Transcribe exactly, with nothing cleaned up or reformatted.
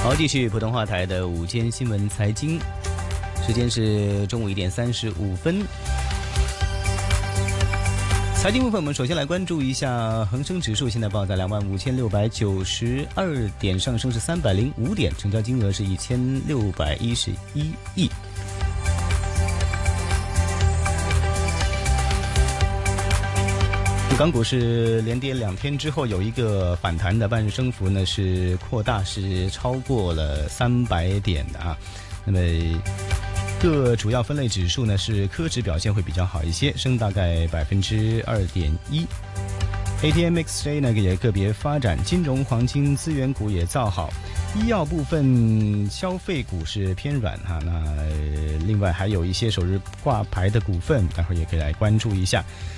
好，继续普通话台的午间新闻财经，时间是中午一点三十五分。财经部分，我们首先来关注一下恒生指数，现在报在两万五千六百九十二点，上升是三百零五点，成交金额是一千六百一十一亿。港股是连跌两天之后有一个反弹的，半日升幅呢是扩大，是超过了三百点的啊。那么各主要分类指数呢是科指表现会比较好一些，升大概百分之二点一。A T M X J 呢也个别发展，金融、黄金、资源股也造好，医药部分消费股是偏软哈。那另外还有一些首日挂牌的股份，待会儿也可以来关注一下。